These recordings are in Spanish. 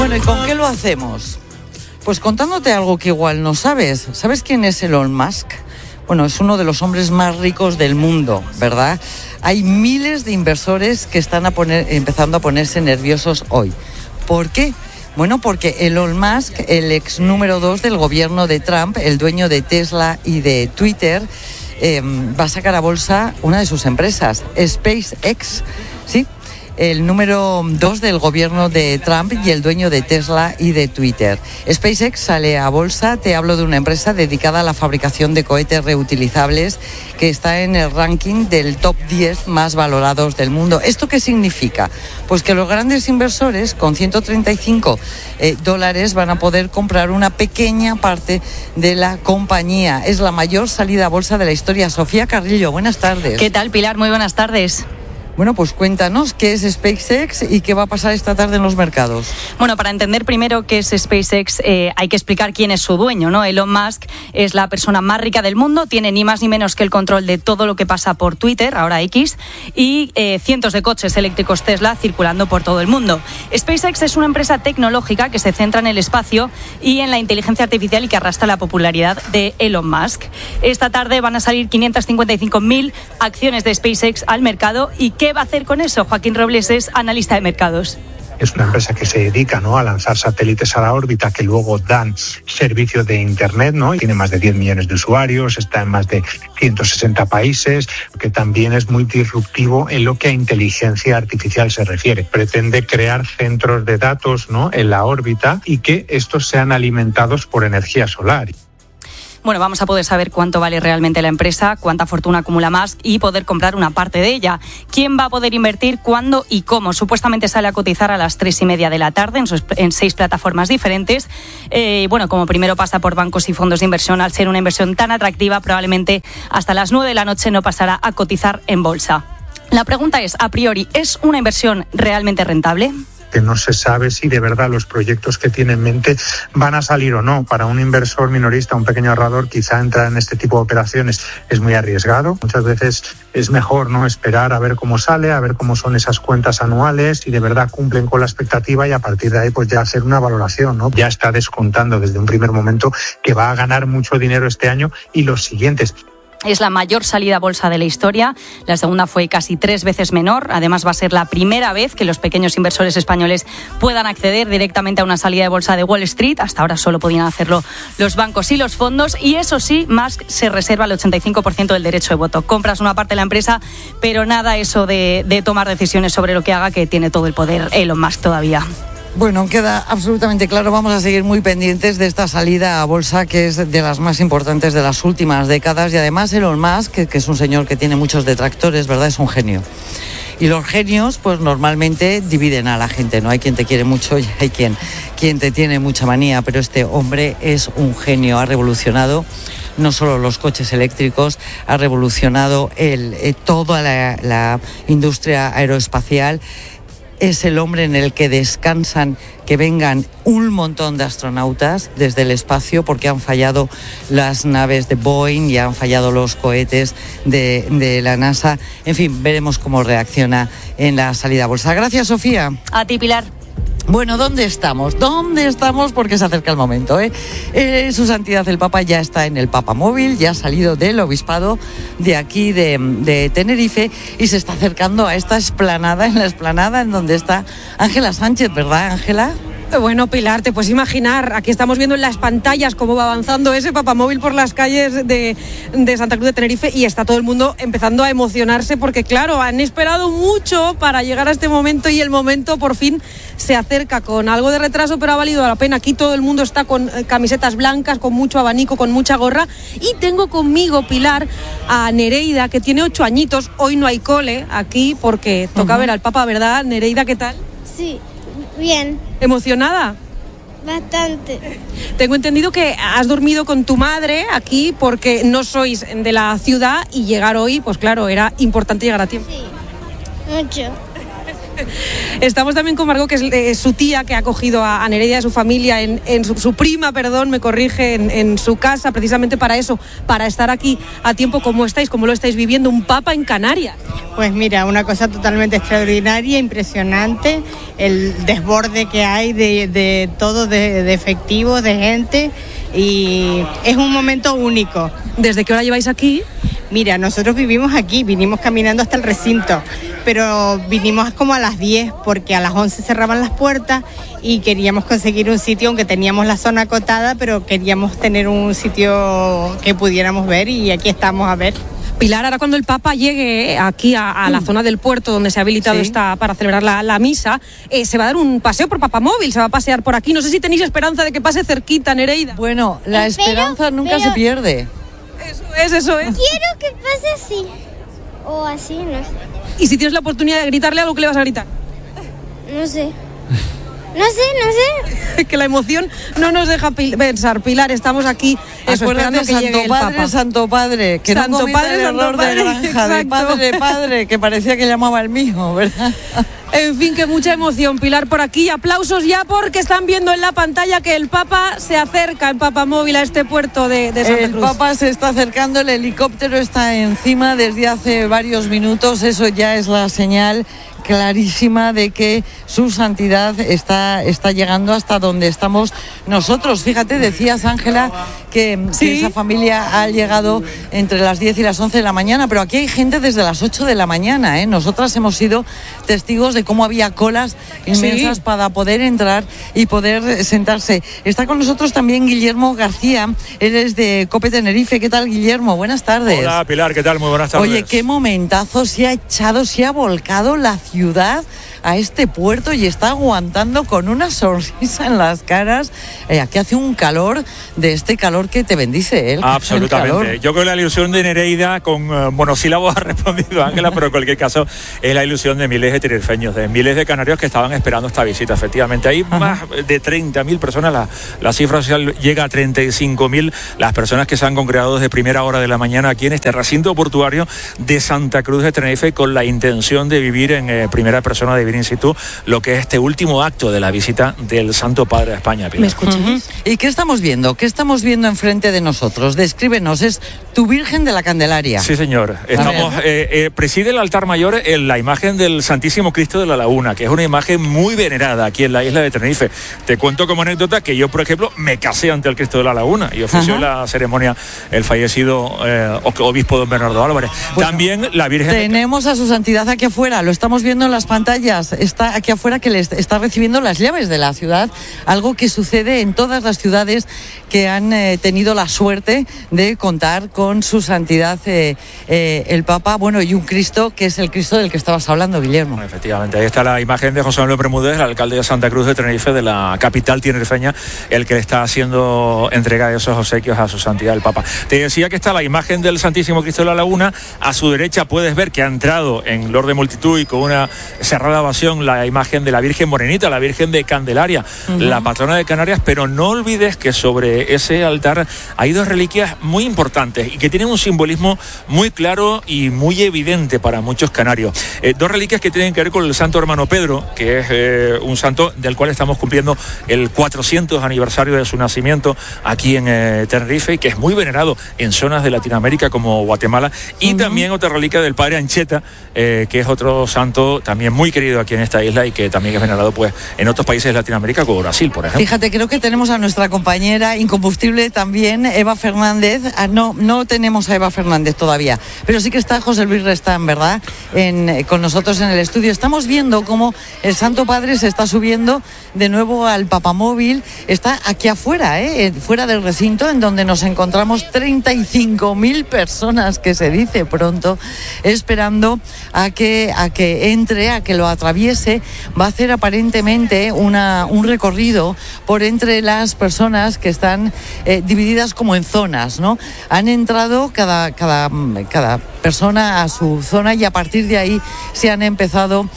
Bueno, ¿y con qué lo hacemos? Pues contándote algo que igual no sabes. ¿Sabes quién es Elon Musk? Bueno, es uno de los hombres más ricos del mundo, ¿verdad? Hay miles de inversores que están empezando a ponerse nerviosos hoy. ¿Por qué? Bueno, porque Elon Musk, el ex número 2 del gobierno de Trump, el dueño de Tesla y de Twitter, va a sacar a bolsa una de sus empresas, SpaceX, ¿sí? El número 2 del gobierno de Trump y el dueño de Tesla y de Twitter. SpaceX sale a bolsa, te hablo de una empresa dedicada a la fabricación de cohetes reutilizables que está en el ranking del top 10 más valorados del mundo. ¿Esto qué significa? Pues que los grandes inversores con $135 van a poder comprar una pequeña parte de la compañía. Es la mayor salida a bolsa de la historia. Sofía Carrillo, buenas tardes. ¿Qué tal, Pilar? Muy buenas tardes. Bueno, pues cuéntanos qué es SpaceX y qué va a pasar esta tarde en los mercados. Bueno, para entender primero qué es SpaceX, hay que explicar quién es su dueño, ¿no? Elon Musk es la persona más rica del mundo, tiene ni más ni menos que el control de todo lo que pasa por Twitter, ahora X, y cientos de coches eléctricos Tesla circulando por todo el mundo. SpaceX es una empresa tecnológica que se centra en el espacio y en la inteligencia artificial y que arrastra la popularidad de Elon Musk. Esta tarde van a salir 555.000 acciones de SpaceX al mercado. ¿Y qué va a hacer con eso? Joaquín Robles es analista de mercados. Es una empresa que se dedica, ¿no?, a lanzar satélites a la órbita que luego dan servicio de Internet, ¿no? Tiene más de 10 millones de usuarios, está en más de 160 países, que también es muy disruptivo en lo que a inteligencia artificial se refiere. Pretende crear centros de datos, ¿no?, en la órbita y que estos sean alimentados por energía solar. Bueno, vamos a poder saber cuánto vale realmente la empresa, cuánta fortuna acumula Musk y poder comprar una parte de ella. ¿Quién va a poder invertir, cuándo y cómo? Supuestamente sale a cotizar a las 3:30 de la tarde en 6 plataformas diferentes. Bueno, como primero pasa por bancos y fondos de inversión, al ser una inversión tan atractiva, probablemente hasta las 9 de la noche no pasará a cotizar en bolsa. La pregunta es, a priori, ¿es una inversión realmente rentable? Que no se sabe si de verdad los proyectos que tiene en mente van a salir o no. Para un inversor minorista, un pequeño ahorrador, quizá entrar en este tipo de operaciones es muy arriesgado. Muchas veces es mejor, ¿no?, esperar a ver cómo sale, a ver cómo son esas cuentas anuales, si de verdad cumplen con la expectativa y a partir de ahí pues ya hacer una valoración, ¿no? Ya está descontando desde un primer momento que va a ganar mucho dinero este año y los siguientes. Es la mayor salida a bolsa de la historia. La segunda fue casi 3 veces menor. Además, va a ser la primera vez que los pequeños inversores españoles puedan acceder directamente a una salida de bolsa de Wall Street. Hasta ahora solo podían hacerlo los bancos y los fondos. Y eso sí, Musk se reserva el 85% del derecho de voto. Compras una parte de la empresa, pero nada eso de tomar decisiones sobre lo que haga, que tiene todo el poder Elon Musk todavía. Bueno, queda absolutamente claro. Vamos a seguir muy pendientes de esta salida a bolsa, que es de las más importantes de las últimas décadas. Y además Elon Musk, que es un señor que tiene muchos detractores, ¿verdad? Es un genio. Y los genios, pues normalmente dividen a la gente, ¿no? Hay quien te quiere mucho y hay quien te tiene mucha manía. Pero este hombre es un genio. Ha revolucionado no solo los coches eléctricos, ha revolucionado toda la industria aeroespacial. Es el hombre en el que descansan que vengan un montón de astronautas desde el espacio, porque han fallado las naves de Boeing y han fallado los cohetes de la NASA. En fin, veremos cómo reacciona en la salida a bolsa. Gracias, Sofía. A ti, Pilar. Bueno, ¿dónde estamos? ¿Dónde estamos? Porque se acerca el momento, ¿eh? Su Santidad el Papa ya está en el Papamóvil, ya ha salido del obispado de aquí de Tenerife y se está acercando a esta explanada, en donde está Ángela Sánchez, ¿verdad, Ángela? Bueno, Pilar, te puedes imaginar, aquí estamos viendo en las pantallas cómo va avanzando ese papamóvil por las calles de Santa Cruz de Tenerife y está todo el mundo empezando a emocionarse porque, claro, han esperado mucho para llegar a este momento y el momento por fin se acerca con algo de retraso, pero ha valido la pena. Aquí todo el mundo está con camisetas blancas, con mucho abanico, con mucha gorra y tengo conmigo, Pilar, a Nereida, que tiene 8 añitos. Hoy no hay cole aquí porque toca ver al Papa, ¿verdad? Nereida, ¿qué tal? Sí. Bien. ¿Emocionada? Bastante. Tengo entendido que has dormido con tu madre aquí porque no sois de la ciudad y llegar hoy, pues claro, era importante llegar a tiempo. Sí, mucho. Estamos también con Margot, que es su tía, que ha acogido a Nereida y a su familia, en su prima, me corrige, en su casa, precisamente para eso, para estar aquí a tiempo. ¿Cómo lo estáis viviendo? Un papa en Canarias. Pues mira, una cosa totalmente extraordinaria, impresionante, el desborde que hay de todo, de efectivos, de gente, y es un momento único. ¿Desde qué hora lleváis aquí? Mira, nosotros vivimos aquí, vinimos caminando hasta el recinto, pero vinimos como a las 10 porque a las 11 cerraban las puertas y queríamos conseguir un sitio, aunque teníamos la zona acotada, pero queríamos tener un sitio que pudiéramos ver y aquí estamos a ver. Pilar, ahora cuando el Papa llegue aquí a la zona del puerto donde se ha habilitado esta para celebrar la misa, se va a dar un paseo por Papamóvil, se va a pasear por aquí. No sé si tenéis esperanza de que pase cerquita, Nereida. Bueno, la esperanza nunca se pierde. Eso es. Quiero que pase así. O así, no sé. ¿Y si tienes la oportunidad de gritarle algo, qué le vas a gritar? No sé. No sé. Que la emoción no nos deja pensar. Pilar, estamos aquí esperando que llegue el Papa. Santo Padre, que Santo no cometa Padre, el Santo error Padre, de granja, exacto. de padre, que parecía que llamaba el mismo, ¿verdad? En fin, que mucha emoción, Pilar, por aquí. Aplausos ya porque están viendo en la pantalla que el Papa se acerca en Papamóvil a este puerto de Santa Cruz. El Papa se está acercando, el helicóptero está encima desde hace varios minutos. Eso ya es la señal clarísima de que su santidad está llegando hasta donde estamos nosotros. Fíjate, decías, Ángela, que esa familia ha llegado entre las 10 y las 11 de la mañana, pero aquí hay gente desde las 8 de la mañana, ¿eh? Nosotras hemos sido testigos de cómo había colas inmensas para poder entrar y poder sentarse. Está con nosotros también Guillermo García, él es de COPE Tenerife. ¿Qué tal, Guillermo? Buenas tardes. Hola, Pilar, ¿qué tal? Muy buenas tardes. Oye, qué momentazo, se ha volcado la ciudad a este puerto y está aguantando con una sonrisa en las caras. Aquí hace un calor, de este calor que te bendice, ¿eh? Absolutamente. Yo creo que la ilusión de Nereida con monosílabos ha respondido Ángela, pero en cualquier caso es la ilusión de miles de tinerfeños, de miles de canarios que estaban esperando esta visita. Efectivamente, hay más de 30.000 personas, la cifra oficial llega a 35.000 las personas que se han congregado desde primera hora de la mañana aquí en este recinto portuario de Santa Cruz de Tenerife con la intención de vivir en primera persona, de vivir in situ lo que es este último acto de la visita del Santo Padre a España, Pilar. ¿Me escuchas? ¿Y qué estamos viendo? ¿Qué estamos viendo enfrente de nosotros? Descríbenos, es tu Virgen de la Candelaria. Sí, señor. Estamos, preside el altar mayor la imagen del Santísimo Cristo de la Laguna, que es una imagen muy venerada aquí en la isla de Tenerife. Te cuento como anécdota que yo, por ejemplo, me casé ante el Cristo de la Laguna y ofició la ceremonia el fallecido obispo don Bernardo Álvarez. Bueno, también la Virgen... Tenemos a su santidad aquí afuera, lo estamos viendo en las pantallas. Está aquí afuera, que le está recibiendo las llaves de la ciudad, algo que sucede en todas las ciudades que han tenido la suerte de contar con su santidad el Papa, bueno, y un Cristo que es el Cristo del que estabas hablando, Guillermo. Bueno, efectivamente, ahí está la imagen de José Manuel Bermúdez, el alcalde de Santa Cruz de Tenerife, de la capital tinerfeña, el que le está haciendo entrega de esos obsequios a su santidad el Papa. Te decía que está la imagen del Santísimo Cristo de la Laguna, a su derecha puedes ver que ha entrado en lord de multitud y con una cerrada ovación la imagen de la Virgen Morenita, la Virgen de Candelaria, la patrona de Canarias, pero no olvides que sobre ese altar hay dos reliquias muy importantes y que tienen un simbolismo muy claro y muy evidente para muchos canarios. Dos reliquias que tienen que ver con el santo hermano Pedro, que es un santo del cual estamos cumpliendo el 400 aniversario de su nacimiento aquí en Tenerife y que es muy venerado en zonas de Latinoamérica como Guatemala, y también otra reliquia del padre Ancheta, que es otro santo también muy querido aquí en esta isla y que también es venerado pues en otros países de Latinoamérica como Brasil, por ejemplo. Fíjate, creo que tenemos a nuestra compañera incombustible también, Eva Fernández. No tenemos a Eva Fernández todavía, pero sí que está José Luis Restán, ¿verdad? Con nosotros en el estudio. Estamos viendo cómo el Santo Padre se está subiendo de nuevo al Papamóvil. Está aquí afuera, fuera del recinto, en donde nos encontramos 35.000 personas, que se dice pronto, esperando a que entre, a que lo atraviese. Va a hacer aparentemente un recorrido por entre las personas que están divididas como en zonas, ¿no? Han entrado cada persona a su zona y a partir de ahí se han empezado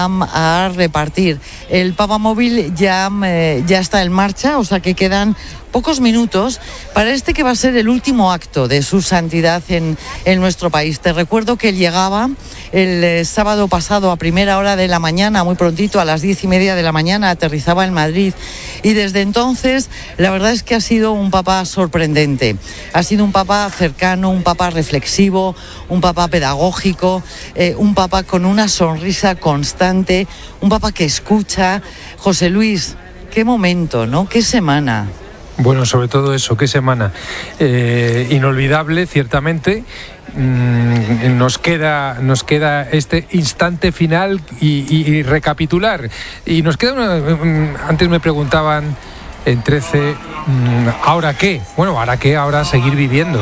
a repartir. El Papamóvil ya está en marcha, o sea que quedan pocos minutos para este que va a ser el último acto de su santidad en nuestro país. Te recuerdo que llegaba el sábado pasado a primera hora de la mañana, muy prontito, a las 10:30 de la mañana, aterrizaba en Madrid, y desde entonces la verdad es que ha sido un papa sorprendente. Ha sido un papa cercano, un papa reflexivo, un papa pedagógico, un papa con una sonrisa constante, un papa que escucha. José Luis, qué momento, ¿no? Qué semana. Bueno, sobre todo eso, qué semana. Inolvidable, ciertamente. Nos queda este instante final y recapitular. Y nos queda antes me preguntaban en 13, ¿ahora qué? Bueno, ahora seguir viviendo,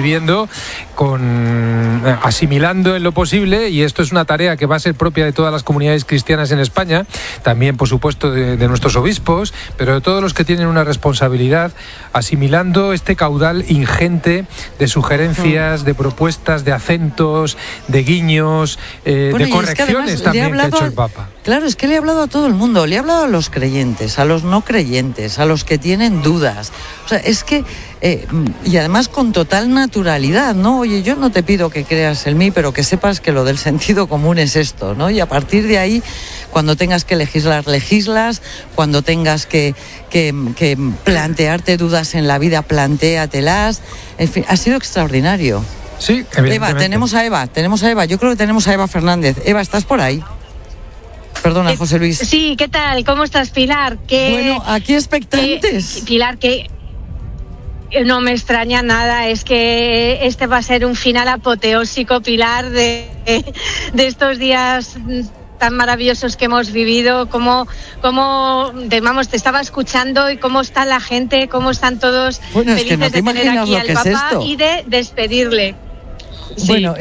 asimilando en lo posible, y esto es una tarea que va a ser propia de todas las comunidades cristianas en España, también por supuesto de nuestros obispos, pero de todos los que tienen una responsabilidad, asimilando este caudal ingente de sugerencias, de propuestas, de acentos, de guiños, de correcciones es que también que ha hecho el Papa. Claro, es que le ha hablado a todo el mundo, le ha hablado a los creyentes, a los no creyentes, a los que tienen dudas. O sea, es que, y además con total naturalidad, ¿no? Oye, yo no te pido que creas en mí, pero que sepas que lo del sentido común es esto, ¿no? Y a partir de ahí, cuando tengas que legislar, legislas, cuando tengas que plantearte dudas en la vida, plantéatelas. En fin, ha sido extraordinario. Sí, evidentemente. Tenemos a Eva, yo creo que tenemos a Eva Fernández. Eva, ¿estás por ahí? Perdona, José Luis. Sí, ¿qué tal? ¿Cómo estás, Pilar? Bueno, aquí expectantes. Pilar, que no me extraña nada, es que este va a ser un final apoteósico, Pilar, de estos días tan maravillosos que hemos vivido, te estaba escuchando y cómo está la gente, cómo están todos felices de tener aquí al Papa y de despedirle. Bueno,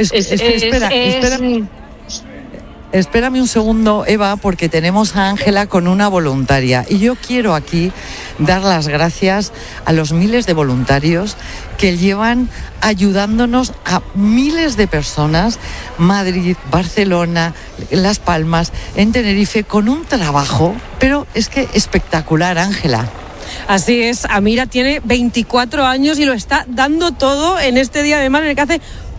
Espérame un segundo, Eva, porque tenemos a Ángela con una voluntaria. Y yo quiero aquí dar las gracias a los miles de voluntarios que llevan ayudándonos a miles de personas, Madrid, Barcelona, Las Palmas, en Tenerife, con un trabajo, pero es que espectacular, Ángela. Así es, Amira tiene 24 años y lo está dando todo en este día, además, en el que hace